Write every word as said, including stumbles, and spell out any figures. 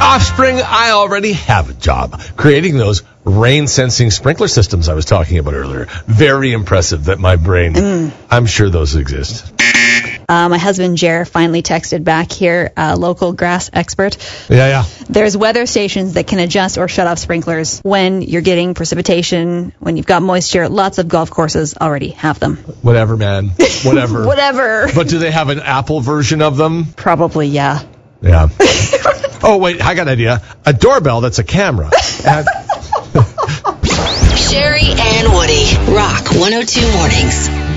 Offspring, I already have a job creating those rain-sensing sprinkler systems I was talking about earlier. Very impressive that my brain, mm. I'm sure those exist. Uh, my husband, Jer, finally texted back here, uh, local grass expert. Yeah, yeah. There's weather stations that can adjust or shut off sprinklers when you're getting precipitation, when you've got moisture. Lots of golf courses already have them. Whatever, man. Whatever. Whatever. But do they have an Apple version of them? Probably, yeah. Yeah. Oh, wait, I got an idea. A doorbell that's a camera. And Sherry and Woody, Rock one oh two Mornings.